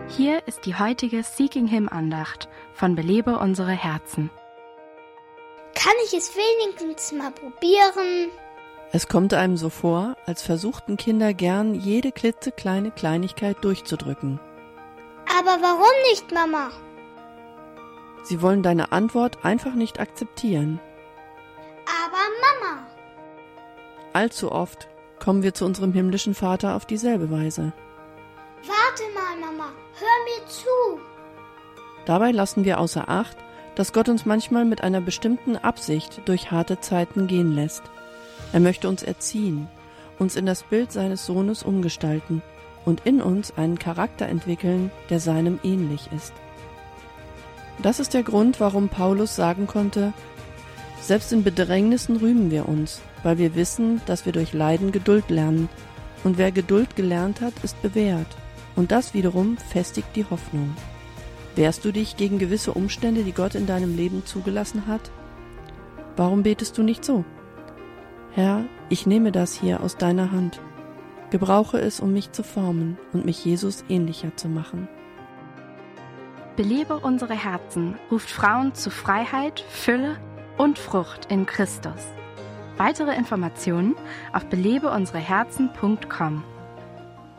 Hier ist die heutige Seeking Him Andacht von Belebe unsere Herzen. Kann ich es wenigstens mal probieren? Es kommt einem so vor, als versuchten Kinder gern jede klitzekleine Kleinigkeit durchzudrücken. Aber warum nicht, Mama? Sie wollen deine Antwort einfach nicht akzeptieren. Aber Mama. Allzu oft kommen wir zu unserem himmlischen Vater auf dieselbe Weise. Warte mal, Mama, hör mir zu. Dabei lassen wir außer Acht, dass Gott uns manchmal mit einer bestimmten Absicht durch harte Zeiten gehen lässt. Er möchte uns erziehen, uns in das Bild seines Sohnes umgestalten und in uns einen Charakter entwickeln, der seinem ähnlich ist. Das ist der Grund, warum Paulus sagen konnte: Selbst in Bedrängnissen rühmen wir uns, weil wir wissen, dass wir durch Leiden Geduld lernen. Und wer Geduld gelernt hat, ist bewährt. Und das wiederum festigt die Hoffnung. Wehrst du dich gegen gewisse Umstände, die Gott in deinem Leben zugelassen hat? Warum betest du nicht so? Herr, ich nehme das hier aus deiner Hand. Gebrauche es, um mich zu formen und mich Jesus ähnlicher zu machen. Belebe unsere Herzen ruft Frauen zu Freiheit, Fülle und Frucht in Christus. Weitere Informationen auf belebeunsereherzen.com.